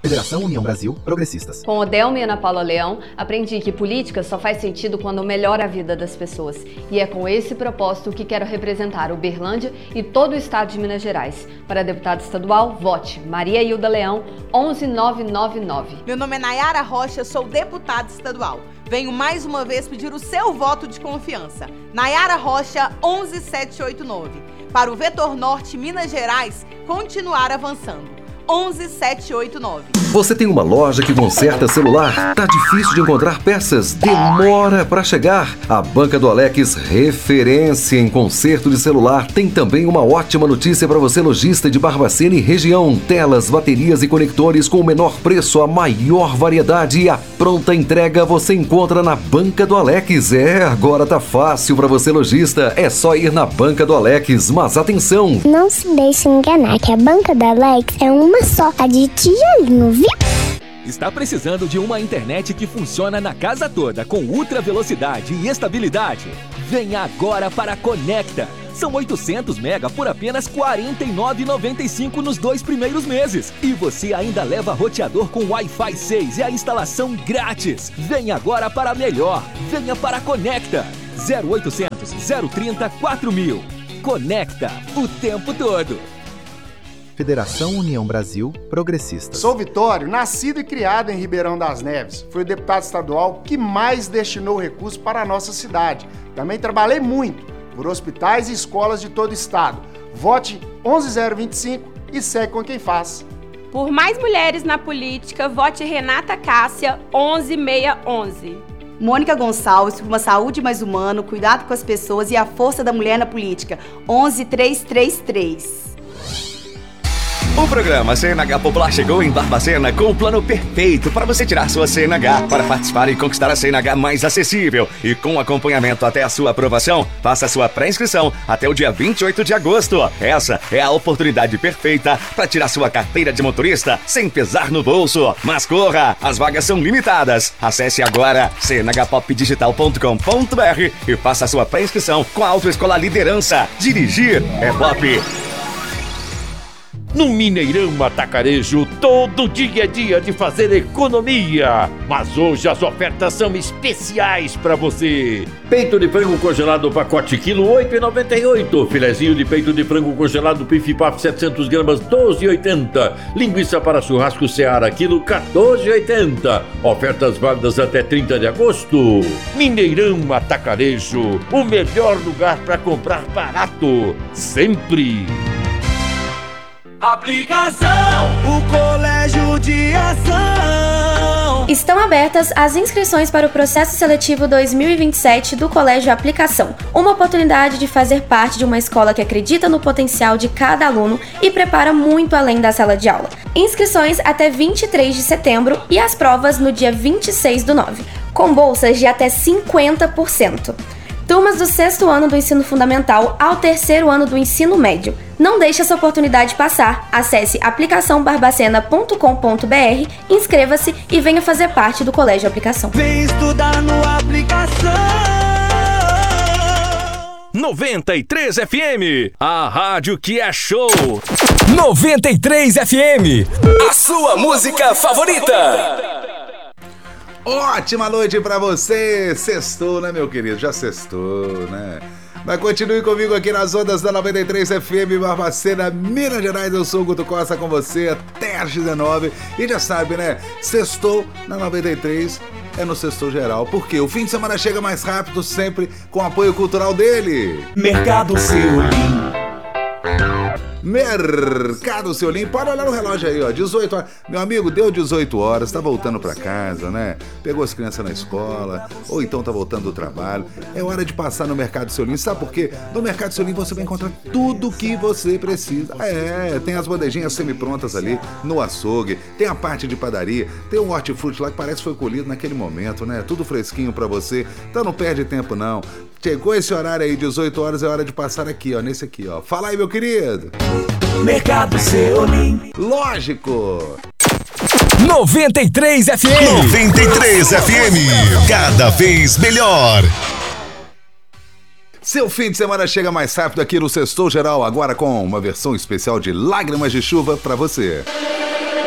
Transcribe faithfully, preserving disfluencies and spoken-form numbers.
Federação União Brasil Progressistas. Com Odelma e Ana Paula Leão, aprendi que política só faz sentido quando melhora a vida das pessoas. E é com esse propósito que quero representar Uberlândia e todo o estado de Minas Gerais. Para deputada estadual, vote Maria Hilda Leão, onze mil novecentos e noventa e nove. Meu nome é Nayara Rocha, sou deputada estadual. Venho mais uma vez pedir o seu voto de confiança. Nayara Rocha, onze mil setecentos e oitenta e nove. Para o Vetor Norte, Minas Gerais, continuar avançando. onze mil setecentos e oitenta e nove. Você tem uma loja que conserta celular? Tá difícil de encontrar peças? Demora para chegar? A Banca do Alex, referência em conserto de celular, tem também uma ótima notícia para você, lojista de Barbacena e região. Telas, baterias e conectores com o menor preço, a maior variedade e a pronta entrega você encontra na Banca do Alex. É, agora tá fácil para você, lojista. É só ir na Banca do Alex. Mas atenção! Não se deixe enganar que a Banca do Alex é uma só, a de tijolinho, viu? Está precisando de uma internet que funciona na casa toda, com ultra velocidade e estabilidade? Venha agora para a Conecta. São oitocentos mega por apenas quarenta e nove reais e noventa e cinco centavos nos dois primeiros meses. E você ainda leva roteador com Wi-Fi seis e a instalação grátis. Venha agora para a melhor. Venha para a Conecta. zero oitocentos, zero trinta, quatro mil. Conecta o tempo todo. Federação União Brasil Progressistas. Sou Vitório, nascido e criado em Ribeirão das Neves. Fui o deputado estadual que mais destinou recursos para a nossa cidade. Também trabalhei muito por hospitais e escolas de todo o estado. Vote onze mil e vinte e cinco e segue com quem faz. Por mais mulheres na política, vote Renata Cássia, onze mil seiscentos e onze. Mônica Gonçalves, por uma saúde mais humana, cuidado com as pessoas e a força da mulher na política, onze mil trezentos e trinta e três. O programa C N H Popular chegou em Barbacena com o plano perfeito para você tirar sua C N H. Para participar e conquistar a C N H mais acessível e com acompanhamento até a sua aprovação, faça sua pré-inscrição até o dia vinte e oito de agosto. Essa é a oportunidade perfeita para tirar sua carteira de motorista sem pesar no bolso. Mas corra, as vagas são limitadas. Acesse agora c n h pop digital ponto com ponto b r e faça a sua pré-inscrição com a Autoescola Liderança. Dirigir é pop. No Mineirão Atacarejo, todo dia é dia de fazer economia. Mas hoje as ofertas são especiais para você. Peito de frango congelado, pacote quilo, oito reais e noventa e oito centavos. Filezinho de peito de frango congelado, pif-paf, setecentos gramas, doze reais e oitenta centavos. Linguiça para churrasco Seara, quilo, quatorze reais e oitenta centavos. Ofertas válidas até trinta de agosto. Mineirão Atacarejo, o melhor lugar para comprar barato. Sempre. Aplicação, o Colégio de Ação. Estão abertas as inscrições para o processo seletivo dois mil e vinte e sete do Colégio Aplicação. Uma oportunidade de fazer parte de uma escola que acredita no potencial de cada aluno e prepara muito além da sala de aula. Inscrições até vinte e três de setembro e as provas no dia vinte e seis do nove, com bolsas de até cinquenta por cento. Turmas do sexto ano do ensino fundamental ao terceiro ano do ensino médio. Não deixe essa oportunidade passar. Acesse aplicação barbacena ponto com ponto b r, inscreva-se e venha fazer parte do Colégio Aplicação. Vem estudar no Aplicação. noventa e três F M, a rádio que é show. noventa e três F M, a sua música favorita. Ótima noite pra você! Sextou, né, meu querido? Já sextou, né? Mas continue comigo aqui nas ondas da noventa e três F M, Barbacena, Minas Gerais. Eu sou o Guto Costa com você até às dezenove. E já sabe, né? Sextou na noventa e três é no Sextou Geral. Porque o fim de semana chega mais rápido, sempre com apoio cultural dele. Mercado Seolim. Mercado Seolim, pode olhar no relógio aí, ó, dezoito horas. Meu amigo, deu dezoito horas, tá voltando pra casa, né? Pegou as crianças na escola, ou então tá voltando do trabalho. É hora de passar no Mercado Seolim, sabe por quê? No Mercado Seolim você vai encontrar tudo que você precisa. É, tem as bandejinhas semi-prontas ali no açougue, tem a parte de padaria, tem um hortifruti lá que parece que foi colhido naquele momento, né? Tudo fresquinho pra você, então não perde tempo não. Chegou esse horário aí, dezoito horas, é hora de passar aqui, ó, nesse aqui, ó. Fala aí, meu querido. Mercado Seolim. Lógico. noventa e três F M. noventa e três F M. Cada vez melhor. Seu fim de semana chega mais rápido aqui no Sextou Geral, agora com uma versão especial de Lágrimas de Chuva pra você.